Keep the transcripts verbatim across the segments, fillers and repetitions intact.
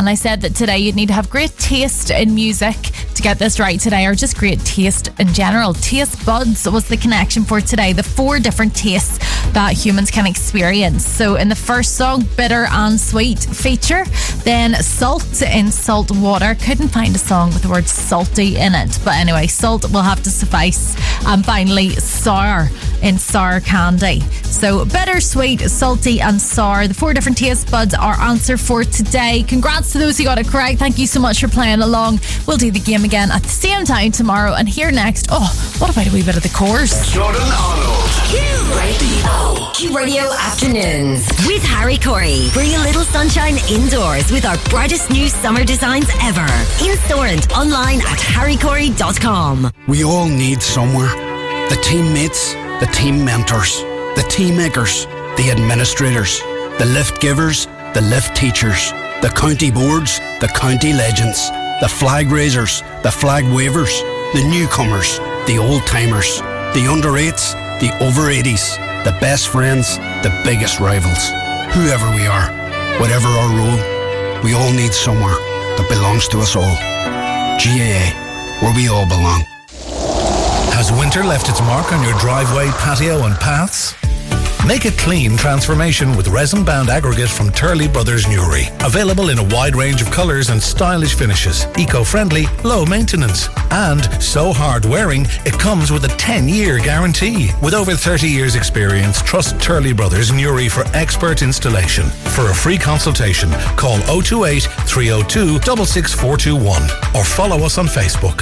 and I said that today you'd need to have great taste in music to get this right today, or just great taste in general. Taste buds was the connection for today. The four different tastes that humans can experience. So in the first song, bitter and sweet feature, then salt in salt water. Couldn't find a song with the word salty in it, but anyway, salt will have to suffice. And finally, sour in sour candy. So bitter, sweet, salty and sour, the four different taste buds, our answer for today. Congrats to those who got it correct. Thank you so much for playing along. We'll do the game again at the same time tomorrow. And here next, oh, what about a wee bit of the course? Jordan Arnold. Q Radio. Q Radio Afternoons with Harry Corey. Bring a little sunshine indoors with our brightest new summer designs ever. In store and online at harry corey dot com. We all need somewhere. The teammates, the team mentors, the team makers, the administrators, the lift givers, the lift teachers, the county boards, the county legends, the flag raisers, the flag wavers, the newcomers, the old-timers, the under eights, the over eighties, the best friends, the biggest rivals. Whoever we are, whatever our role, we all need somewhere that belongs to us all. G A A, where we all belong. Has winter left its mark on your driveway, patio and paths? Make a clean transformation with resin-bound aggregate from Turley Brothers Newry. Available in a wide range of colours and stylish finishes. Eco-friendly, low maintenance. And so hard-wearing, it comes with a ten-year guarantee. With over thirty years experience, trust Turley Brothers Newry for expert installation. For a free consultation, call oh two eight, three oh two, six six four two one or follow us on Facebook.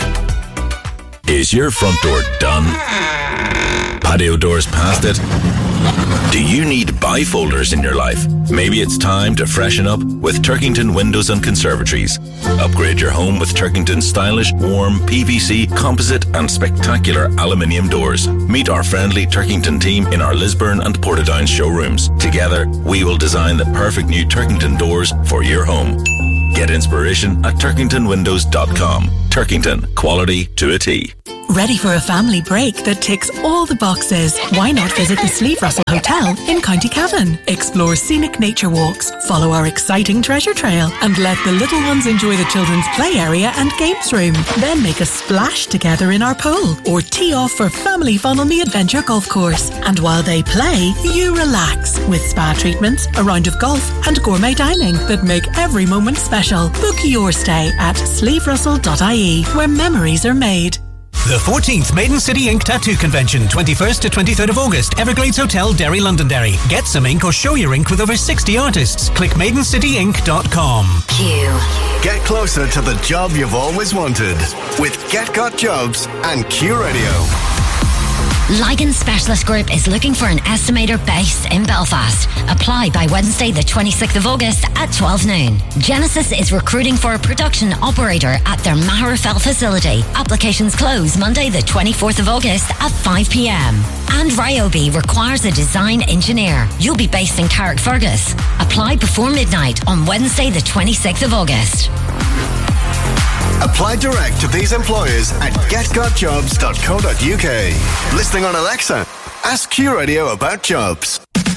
Is your front door done? Patio doors past it? Do you need bifolders in your life? Maybe it's time to freshen up with Turkington Windows and Conservatories. Upgrade your home with Turkington's stylish, warm, P V C, composite and spectacular aluminium doors. Meet our friendly Turkington team in our Lisburn and Portadown showrooms. Together, we will design the perfect new Turkington doors for your home. Get inspiration at turkington windows dot com. Turkington, quality to a T. Ready for a family break that ticks all the boxes? Why not visit the Sleeve Russell Hotel in County Cavan? Explore scenic nature walks, follow our exciting treasure trail, and let the little ones enjoy the children's play area and games room. Then make a splash together in our pool, or tee off for family fun on the Adventure Golf Course. And while they play, you relax with spa treatments, a round of golf, and gourmet dining that make every moment special. Book your stay at sleeve russell dot I E, where memories are made. The fourteenth Maiden City Ink Tattoo Convention, twenty-first to twenty-third of August, Everglades Hotel, Derry, Londonderry. Get some ink or show your ink with over sixty artists. Click maiden city ink dot com. Q. Get closer to the job you've always wanted with Get Got Jobs and Q Radio. Lygon Specialist Group is looking for an estimator based in Belfast. Apply by Wednesday the twenty-sixth of August at twelve noon. Genesis is recruiting for a production operator at their Maherfell facility. Applications close Monday the twenty-fourth of August at five p.m. And Ryobi requires a design engineer. You'll be based in Carrickfergus. Apply before midnight on Wednesday the twenty-sixth of August. Apply direct to these employers at get got jobs dot co dot uk. Listening on Alexa, ask Q Radio about jobs.